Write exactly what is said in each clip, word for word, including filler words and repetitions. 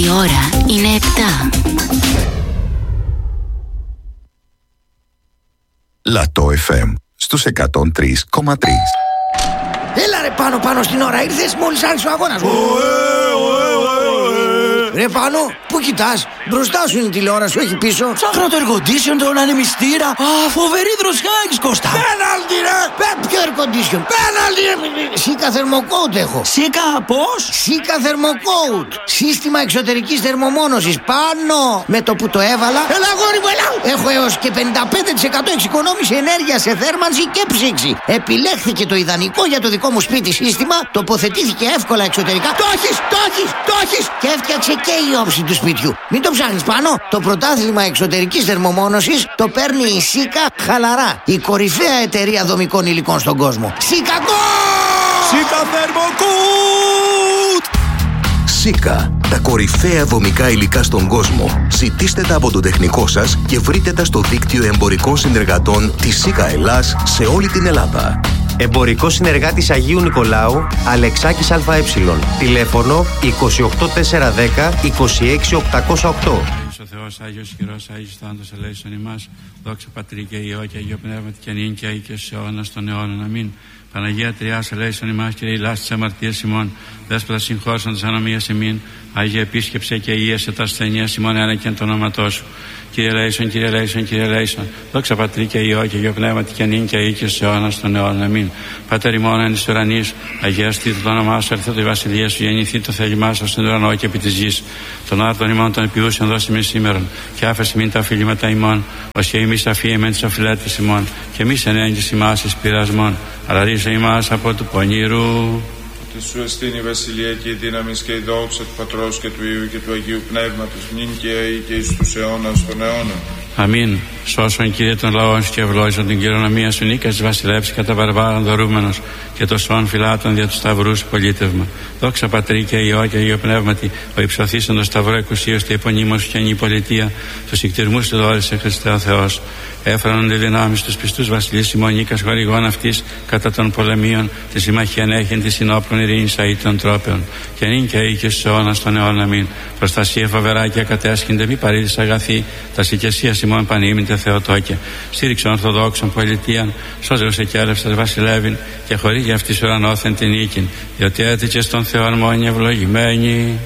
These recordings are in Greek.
Η ώρα είναι επτά. Λατό εφ εμ στους εκατόν τρία κόμμα τρία. Έλα ρε πάνω πάνω στην ώρα, ήρθες μόλις άρχισε ο αγώνας μου. Ρε πάνω, πού κοιτάς? Μπροστά σου είναι η τηλεόραση, όχι πίσω. Ψάχνω το air condition, τον ανεμιστήρα. Α, φοβερή δροσιά έχεις, Κώστα. Πέναλτι ρε! Ποιο air condition? Πέναλτι ρε! Σίκα θερμοκόουτ έχω. Σίκα πώς? Σίκα θερμοκόουτ. Σύστημα εξωτερικής θερμομόνωσης. Πάνω! Με το που το έβαλα. Έλα γόρι μου, έλα! Έχω έως και πενήντα πέντε τοις εκατό εξοικονόμηση ενέργεια σε θέρμανση και ψήξη. Επιλέχθηκε το ιδανικό για το δικό μου σπίτι σύστημα. Τοποθετήθηκε εύκολα εξωτερικά. Το έχεις, το έχεις, το έχεις! Και έφτιαξε και η όψη του σπιτιού. Μην το ψάχνεις πάνω. Το πρωτάθλημα εξωτερικής θερμομόνωσης το παίρνει η Σίκα χαλαρά. Η κορυφαία εταιρεία δομικών υλικών στον κόσμο. Σίκα γκολ! Σίκα θερμοκούτ! Σίκα, τα κορυφαία δομικά υλικά στον κόσμο. Ζητήστε τα από τον τεχνικό σας και βρείτε τα στο δίκτυο εμπορικών συνεργατών της Σίκα Ελλάς σε όλη την Ελλάδα. Εμπορικό συνεργάτης Αγίου Νικολάου, Αλεξάκης ΑΕ. Τηλέφωνο είκοσι οκτώ τετρακόσια δέκα είκοσι έξι οκτακόσια οκτώ. Ο Θεός Άγιος Χειρός, Άγιος Θάνατος ελέησον ημάς, δόξα Πατρί και Υιό και Αγίο Πνεύματι και νυν και αεί και στους αιώνας των αιώνων. Αμήν. Παναγία Τριάς ελέησον ημάς, Κύριε ηλάς τις αμαρτίες ημών, Δέσποτα συγχώρησον τις ανομίες ημίν, Άγιε επίσκεψε και ίεσε τα ασθενείας ημών ένεκεν το όνοματό σου. Κύριε ελέησον, Κύριε ελέησον, Κύριε ελέησον, δόξα Πατρί και Υιό και Αγίο Πνεύματι και νυν και αεί και στους αιώνας των αιώνων. Αμήν. Πατέρ ημών εν της ουρανής, αγιαστήτω το όνομά σου, έρθω η βασιλεία σου, γεννηθεί το θέλημά σου στον ουρανό και επί της γης. Τον άρτον ημών των επιούσεων δώσει μη σήμερον, και άφεση μην τα οφειλήματα ημών, ως και εμείς αφίεμεν τις οφειλέτες ημών, και εμείς ενέγγις ημάς εις πειρασμών, αλλά ρίζε ημάς από του πονηρού. Ότι σου εστίν η βασιλεία και η δύναμη και η δόξα του Πατρός και του Υιού και του Αγίου Πνεύματος, νυν και αεί και εις τους αιώνας των αιώνων. Αμήν. Σώσον Κύριε των λαών σου και ευλόγησον την κληρονομία σου, νίκας βασιλεύς κατά βαρβάρων δωρούμενος, και το σώον φυλάτων δια του σταυρού σου πολίτευμα. Δόξα Πατρί και Υιό και Αγίο Πνεύματι, ο υψωθήσαν το σταυρό εκουσίως και επωνύμως σου και η πολιτεία, τους ικτηρμούς του δόρισε Χριστέ ο Θεός. Έφρανον τη δυνάμει στους πιστούς βασιλείς ημών, νίκας χορηγών αυτής κατά των πολεμίων, τη συμμαχίαν έχειν τη συνόπλων ειρήνης αεί των τρόπεων. Και νυν και αεί και στους αιώνας των αιώνων. Αμήν. Προστασία φοβερά και ακατέσχυνται, μη παρήδης αγαθή, τα σικεσίας ημών πανήμητε Θεοτόκε. Στήριξον Ορθοδόξων πολιτείαν, σώζεως εκέλευσας βασιλεύειν, και χορήγει αυτής ουρανόθεν την νίκην, διότι έτυχε στον Θεόν μόνοι ευλογημένοι.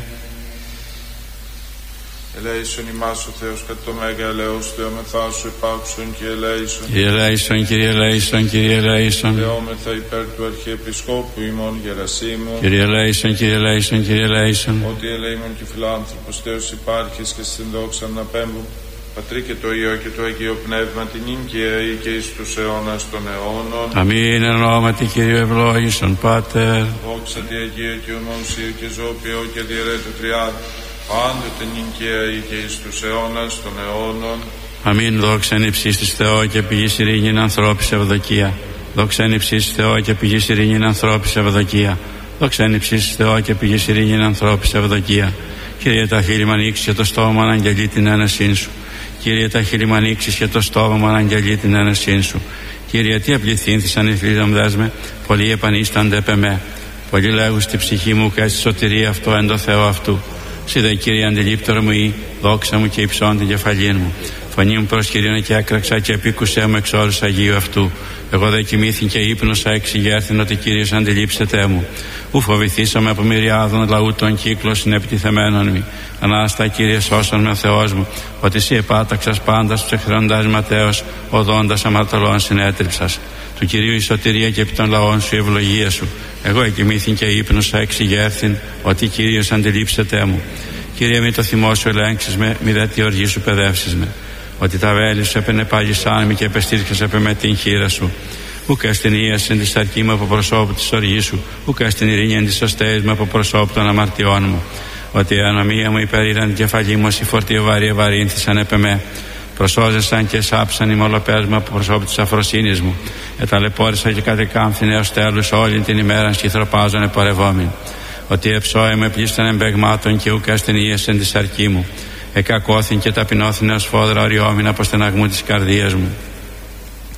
Ελέησον ημάς ο Θεός κατ' το μέγα ελεός, θεόμεθά σου υπάρξον και ελέησον. Κύριε ελέησον, Κύριε ελέησον, Κύριε ελέησον. Θεόμεθα υπέρ του Αρχιεπισκόπου ημών Γερασίμου. Κύριε ελέησον, Κύριε ελέησον, Κύριε ελέησον. Ότι ελέημον και φιλάνθρωπος Θεός υπάρχεις και στην δόξα να πέμπουν. Πατρί και το Υιό και το Αγίο Πνεύμα, την νυν και αεί και εις τους αιώνας των αιώνων. Αμήν. Εν ονόματι Κύριου ευλόγησον Πάτερ. Δόξα τη Αγία και ομοουσία και ζώπιο και διαιρέτου τριάδ, πάντοτε νυν και αεί και εις τους αιώνας των αιώνων. Αμήν. Δόξα εν υψίστης Θεό και πηγής ειρήνην ανθρώπης ευδοκία. Δόξα εν υψίστης Θεό και πηγής ειρήνην ανθρώπης ευδοκία. Δόξα εν υψίστης Θεό και πηγής ειρήνην ανθρώπης ευδοκία. Κύριε, τα χείλη μου ανοίξεις και το στόμα μου αναγγελεί την ένεσήν σου. Κύριε, τα χείλη μου ανοίξεις και το στόμα μου αναγγελεί την ένεσήν σου. Κύριε, τι απληθύνθησαν οι φίλοι μου δέσμε, πολλοί επανίστανται επ' εμέ. Πολλοί λέγουν στη ψυχή μου και στη σωτηρία αυτό εν το Θεό αυτού. Συ δε Κύριε αντιλήπτωρο μου ή δόξα μου και υψών την κεφαλήν μου. Φωνή μου προς Κυρίον και έκραξα και επίκουσέ μου εξ όρους Αγίου αυτού. Εγώ δε κοιμήθην και ύπνωσα εξηγέρθην ότι Κύριος αντιλήψετε μου. Ου φοβηθήσαμε από μυριάδων λαού των κύκλων συνεπτιθεμένων μη. Ανάστα Κύριε σώσον με ο Θεός μου, ότι εσύ επάταξας πάντα στους εχθρόντας ματέως, οδόντας αμαρτωλών συνέτριψας. Του Κυρίου η σωτηρία και επί των λαών σου η ευλογία σου. Εγώ εκοιμήθην και ύπνωσα εξηγέρθην ότι Κύριος αντιλήψετε μου. Κύριε, μη το θυμό σου ελέγξεις με, μη δε τη οργή σου παιδεύσεις με. Ότι τα βέλη σου επενεπάγησαν με και επεστήρχες επ' με την χείρα σου. Ούκα στην ίαση εν τη σαρκή μου από προσώπου τη οργή σου, ούκα στην ειρήνη εν τη σωστέη μου από προσώπου των αμαρτιών μου. Ότι η ανομία μου υπερήραν την κεφαλή μου, όσοι φορτίο βαρύ ευαρύνθησαν επ' εμέ. Προσώζεσαν και σάψαν οι μολοπές μου από προσώπου τη αφροσύνη μου. Εταλαιπώρησα και κατεκάμφθην έως τέλους όλη την ημέρα σκυθροπάζων επορευόμην. Ότι εψώε με πλήστον εμπεγμάτων και ούκα στην ίαση εν τη σαρκή μου. Εκακώθην και ταπεινώθην ως φόδρα οριόμην από στεναγμού της καρδίας μου.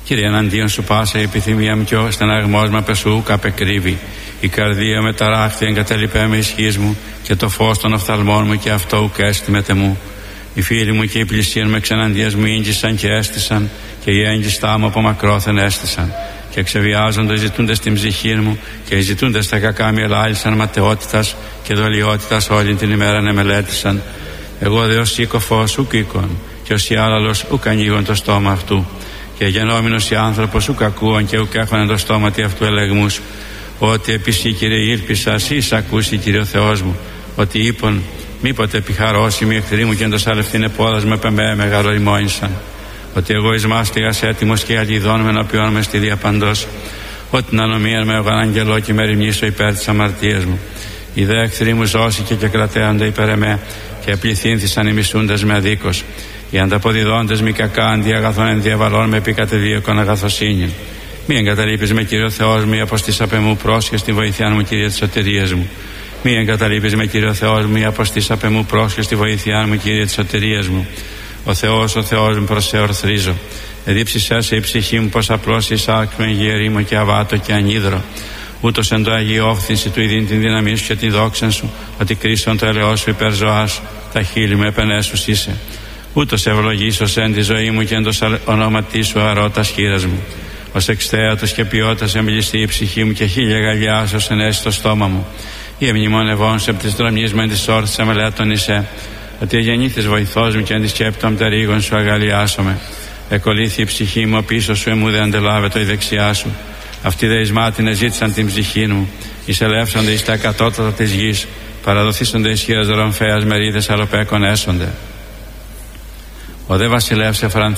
Κύριε, εναντίον σου πάσα η επιθυμία μου και ο στεναγμός μου απεσού καπεκρύβει. Η καρδία με ταράχθη εγκαταλείπε με ισχύς μου και το φως των οφθαλμών μου και αυτό ουκ έστιμεται μου. Οι φίλοι μου και οι πλησίοι με ξεναντίας μου ήγγισαν και έστησαν και οι έγκιστά μου από μακρόθεν έστησαν. Και εξεβιάζονται ζητούνται στην ψυχή μου και οι ζητούντες τα κακά μη ελάλησαν ματαιότητας και δολιότητας όλη την ημέρα να μελέτησαν. Εγώ δε ως σύκοφος ουκ οίκον και ως ιάλαλος ουκ ανοίγον το στόμα αυτού. Και γενόμενος οι άνθρωπος ουκ ακούαν και ουκ έχωναν το στόματι αυτού ελεγμούς. Ότι επίση Κύριε ήλπισα εις ακούσει Κύριε ο Θεός μου. Ότι είπον μήποτε επιχαρώσει μη εχθροί μου και εντός αλευθύνε πόδας με πεμπέ μεγαλοημόνησαν. Ότι εγώ εις μάστιγας έτοιμος και αλιδών με ενώπιον με στη διαπαντός. Ότι την ανομία με εγώ αγγελώ και με ρημνήσω υπέρ της αμαρτίας μου. Οι δε εχθροί μου ζώσηκε και κρατέονται υπέρ εμέ και πληθύνθησαν οι μισούντες με αδίκως. Οι ανταποδιδόντες μη κακά αντί αγαθών εν διαβαλών με επί κατεδίωκον αγαθοσύνη. Μη εγκαταλείπεις με Κύριο Θεός μου, αποστήσαπε μου πρόσχε στη βοήθειά μου, Κύριε της σωτηρίας μου. Μη εγκαταλείπεις με Κύριο Θεός μου, αποστήσαπε μου πρόσχε στη βοήθειά μου, Κύριε της σωτηρίας μου. Ο Θεός, ο Θεός μου, προς σε ορθρίζω. Εδίψησέ σε η ψυχή μου, πως απλώς εισάξουμε γερήμο και αβάτο και ανίδρο. Ούτως εν το Αγίο όφθυνση του ειδήν την δύναμή σου και την δόξα σου, ότι κρίσον το ελαιό σου υπέρ ζωάς, τα χείλη μου επενέσους είσαι. Ούτως ευλογήσος εν τη ζωή μου και εν το ονόματί σου αρώτας χείρας μου. Ως εξθέατος και ποιότητας εμπληστεί η ψυχή μου και χίλια γαλιάσεως ενέσει το στόμα μου. Η εμνημονευών σε από τις δρομιές με τις όρθες αμελέτων είσαι. Ότι εγεννήθης βοηθός μου και εν τη σκέπτων τερίγων σου αγαλιάσομαι. Εκολύθη η ψυχή μου πίσω σου εμού δε αντελάβετο η δεξιά σου. Αυτοί δε εις μάτινε ζήτησαν την ψυχή μου. Εισελεύσονται εις τα κατώτατα της γης. Παραδοθήσονται εις χείρας δρομφέας μερίδες αλοπέκων έσονται. Ο δε βασιλεύς εφραν